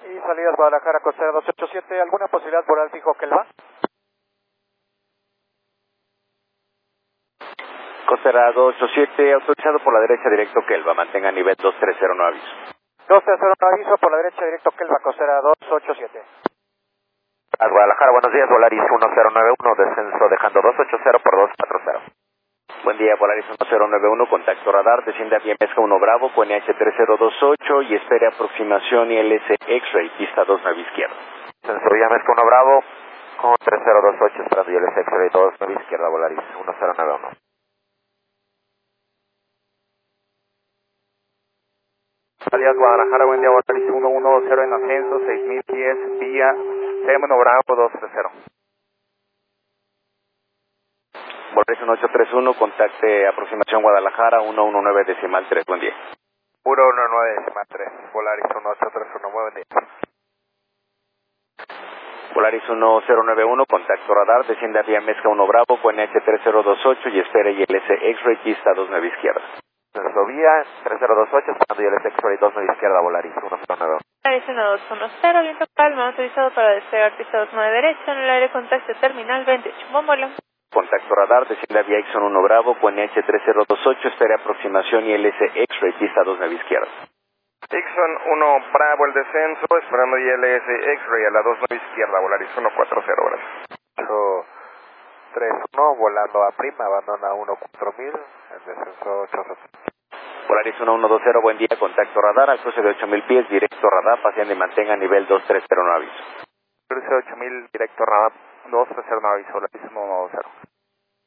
Y salidas Guadalajara, costera 287, ¿alguna posibilidad por el fijo que él va? Costera 287, autorizado por la derecha directo Kelva, mantenga nivel 230, no aviso. 230, no aviso, por la derecha directo Kelva, costera 287. A Guadalajara, buenos días, Volaris 1091, descenso dejando 280 por 240. Buen día, Volaris 1091, contacto radar, desciende a vía Mezca 1 Bravo, con NH3028 y espere aproximación ILS X-Ray, pista 2 9 izquierda. Descenso vía Mezca 1 Bravo, con 3028, esperando ILS X-Ray 2 9 izquierda, Volaris 1091. Salidas Guadalajara, buen día, Volaris 110 en ascenso, 6000 pies, vía CM1 Bravo 230. Volaris 1831, contacte aproximación Guadalajara 119 decimal 3, buen día. 119 decimal 3, Volaris 1831, buen día. Volaris 1091, contacto radar, desciende a vía Mezca 1 Bravo, con NH3028 y espere ILS X-Ray, pista 2 9 izquierda. Descenso vía 3028, esperando ILS X-Ray 2 9 izquierda, Volaris 1091. Volaris 1210, viento calma, autorizado para despegar pista 29 derecha, en el aire contacto terminal 28, buen vuelo. Contacto radar, desciende a vía Ixon 1 Bravo, con NH3028, espere aproximación ILS X-Ray, pista 2 9 izquierda. Ixon 1 Bravo, el descenso, esperando ILS X-Ray a la 29 izquierda, Volaris 140, gracias. 31, volando a prima, abandona 14000, el descenso 870. Volaris 1120, buen día, contacto radar, al cruce de 8000 pies, directo radar, paciente y mantenga nivel 230, no aviso. Cruce 8000, directo radar 230, no aviso, Volaris 110.